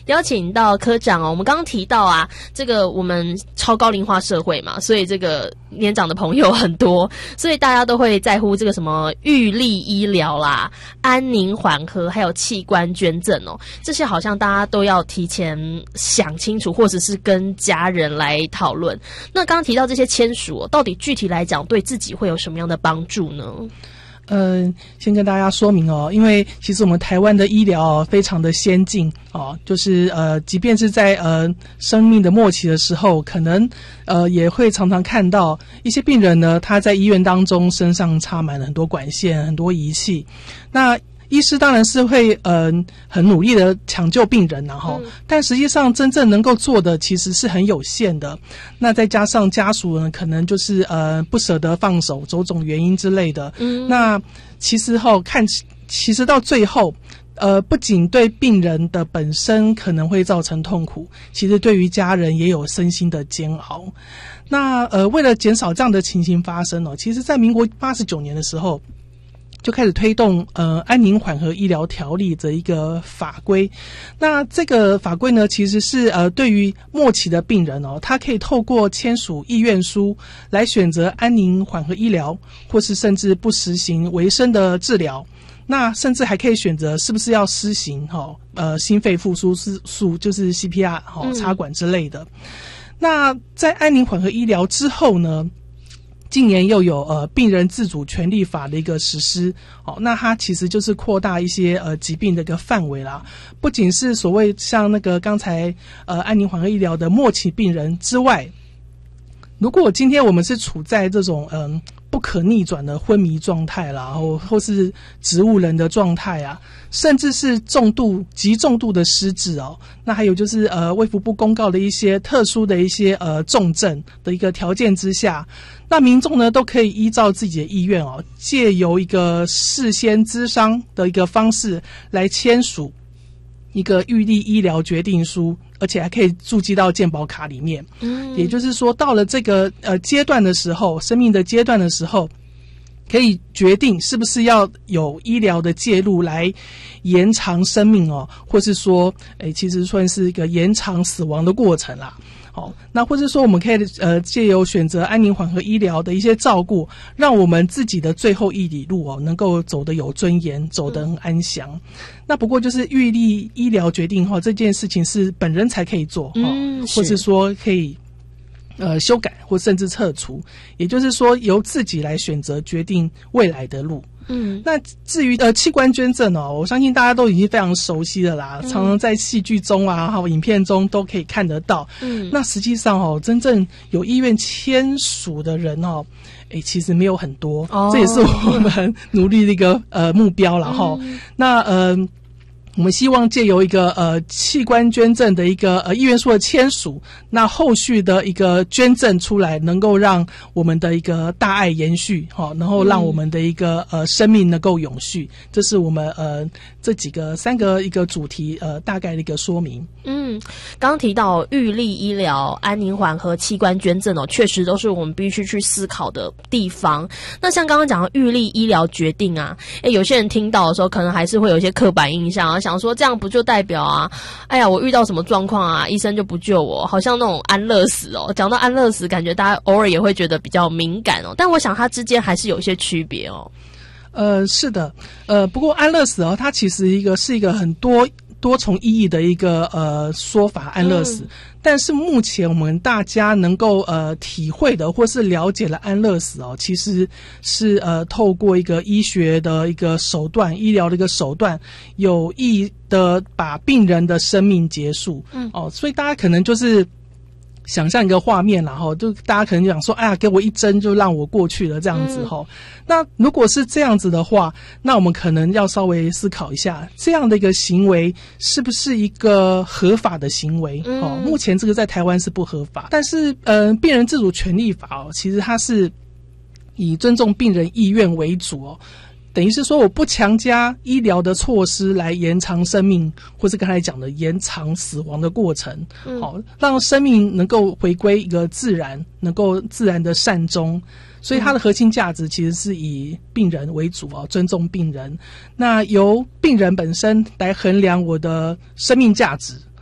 邀请到科长哦，我们刚刚提到啊，这个我们超高龄化社会嘛，所以这个年长的朋友很多，所以大家都会在乎这个什么预立医疗啦、安宁缓和，还有器官捐赠哦，这些好像大家都要提前想清楚，或者是跟家人来讨论。那刚刚提到这些签署哦，到底具体来讲对自己会有什么样的帮助呢？ 先跟大家说明哦，因为其实我们台湾的医疗非常的先进哦，就是即便是在生命的末期的时候，可能也会常常看到一些病人呢，他在医院当中身上插满了很多管线、很多仪器，那医师当然是会很努力的抢救病人然后但实际上真正能够做的其实是很有限的。那再加上家属呢，可能就是不舍得放手，种种原因之类的。那其实其实到最后不仅对病人的本身可能会造成痛苦，其实对于家人也有身心的煎熬。那为了减少这样的情形发生其实在民国89年的时候就开始推动安宁缓和医疗条例的一个法规。那这个法规呢，其实是对于末期的病人他可以透过签署意愿书来选择安宁缓和医疗，或是甚至不实行维生的治疗。那甚至还可以选择是不是要施行心肺复苏术，就是 CPR 插管之类的。那在安宁缓和医疗之后呢，近年又有病人自主权利法的一个实施那它其实就是扩大一些疾病的一个范围啦，不仅是所谓像那个刚才安宁缓和医疗的末期病人之外，如果今天我们是处在这种不可逆转的昏迷状态啦，或是植物人的状态啊，甚至是极重度的失智那还有就是卫福部公告的一些特殊的一些重症的一个条件之下，那民众呢都可以依照自己的意愿借由一个事先咨商的一个方式来签署一个预立医疗决定书，而且还可以注记到健保卡里面。也就是说到了这个阶段的时候，生命的阶段的时候，可以决定是不是要有医疗的介入来延长生命或是说其实算是一个延长死亡的过程啦。那或者说我们可以借由选择安宁缓和医疗的一些照顾，让我们自己的最后一里路能够走得有尊严，走得很安详。那不过就是预立医疗决定这件事情是本人才可以做或是说可以修改或甚至撤除，也就是说由自己来选择决定未来的路。那至于器官捐赠我相信大家都已经非常熟悉了啦，常常在戏剧中啊影片中都可以看得到。那实际上真正有意愿签署的人其实没有很多这也是我们努力的一个目标啦那我们希望借由一个器官捐赠的一个意愿书的签署，那后续的一个捐赠出来，能够让我们的一个大爱延续然后让我们的一个生命能够永续。这是我们这三个一个主题大概的一个说明。 刚刚提到预立医疗、安宁缓和、器官捐赠确实都是我们必须去思考的地方。那像刚刚讲的预立医疗决定啊，有些人听到的时候可能还是会有一些刻板印象想说这样不就代表哎呀我遇到什么状况啊，医生就不救我，好像那种安乐死讲到安乐死，感觉大家偶尔也会觉得比较敏感但我想它之间还是有一些区别是的，不过安乐死它其实是一个很多重意义的一个说法，安乐死。但是目前我们大家能够体会的或是了解的安乐死其实是透过一个医学的一个手段，医疗的一个手段，有意的把病人的生命结束。所以大家可能就是想象一个画面啦就大家可能想说哎呀给我一针就让我过去了这样子那如果是这样子的话，那我们可能要稍微思考一下，这样的一个行为是不是一个合法的行为目前这个在台湾是不合法，但是病人自主权利法其实它是以尊重病人意愿为主等于是说我不强加医疗的措施来延长生命，或是刚才讲的延长死亡的过程让生命能够回归一个自然，能够自然的善终。所以它的核心价值其实是以病人为主尊重病人，那由病人本身来衡量我的生命价值